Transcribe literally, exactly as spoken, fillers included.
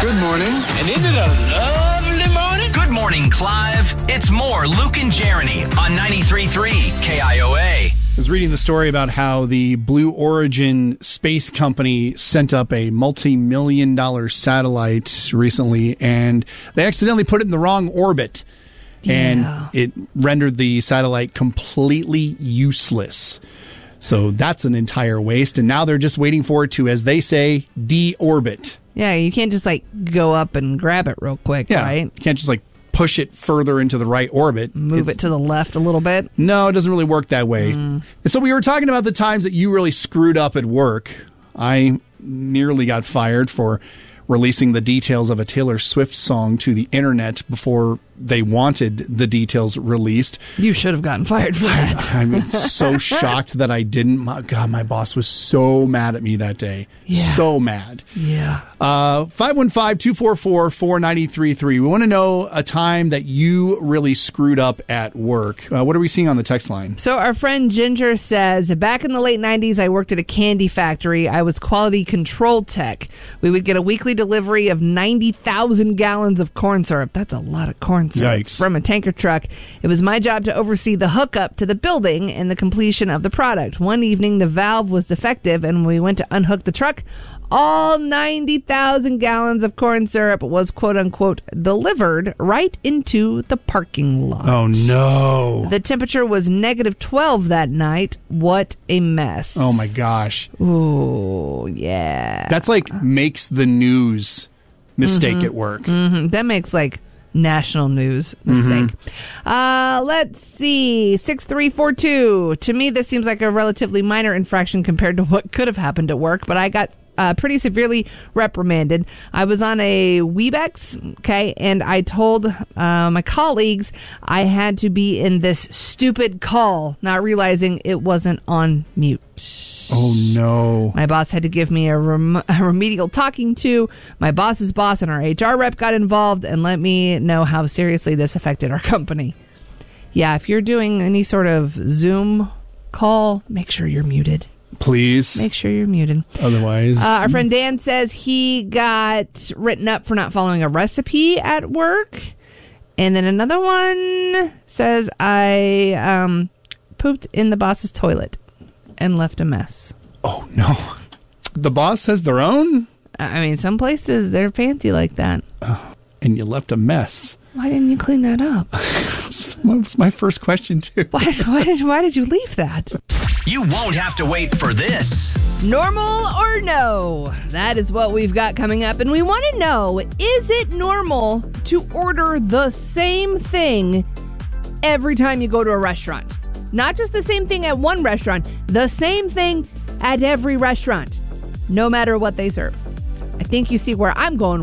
Good morning. And isn't it a lovely morning? Good morning, Clive. It's more Luke and Jeremy on ninety-three point three K I O A. I was reading the story about how the Blue Origin space company sent up a multi-million dollar satellite recently, and they accidentally put it in the wrong orbit. Yeah. And it rendered the satellite completely useless. So that's an entire waste. And now they're just waiting for it to, as they say, de-orbit. Yeah, you can't just like go up and grab it real quick, Yeah, right? you can't just like push it further into the right orbit. Move It's- it to the left a little bit. No, it doesn't really work that way. And so we were talking about the times that you really screwed up at work. I nearly got fired for releasing the details of a Taylor Swift song to the internet before they wanted the details released. You should have gotten fired for that. I'm so shocked that I didn't. My, God, my boss was so mad at me that day. Yeah. So mad. Yeah. Uh, five one five, two four four, four nine three three. We want to know a time that you really screwed up at work. Uh, what are we seeing on the text line? So our friend Ginger says, back in the late nineties, I worked at a candy factory. I was quality control tech. We would get a weekly delivery of ninety thousand gallons of corn syrup. That's a lot of corn syrup. Yikes. From a tanker truck. It was my job to oversee the hookup to the building and the completion of the product. One evening, the valve was defective, and we went to unhook the truck. All ninety thousand gallons of corn syrup was quote-unquote delivered right into the parking lot. Oh, no. The temperature was negative twelve that night. What a mess. Oh, my gosh. Ooh, yeah. That's like makes the news mistake Mm-hmm. at work. Mm-hmm. That makes like national news mistake. Mm-hmm. Uh, let's see. six three four two. To me, this seems like a relatively minor infraction compared to what could have happened at work, but I got uh, pretty severely reprimanded. I was on a Webex, okay, and I told uh, my colleagues I had to be in this stupid call, not realizing it wasn't on mute. Oh, no. My boss had to give me a, rem- a remedial talking to. My boss's boss and our H R rep got involved and let me know how seriously this affected our company. Yeah, if you're doing any sort of Zoom call, make sure you're muted. Please. Make sure you're muted. Otherwise. Uh, our friend Dan says he got written up for not following a recipe at work. And then another one says I um, pooped in the boss's toilet and left a mess. Oh, no. The boss has their own? I mean, some places, they're fancy like that. Oh, and you left a mess. Why didn't you clean that up? That was my first question, too. Why, why, did, why did you leave that? You won't have to wait for this. Normal or no? That is what we've got coming up. And we want to know, is it normal to order the same thing every time you go to a restaurant? Not just the same thing at one restaurant, the same thing at every restaurant, no matter what they serve. I think you see where I'm going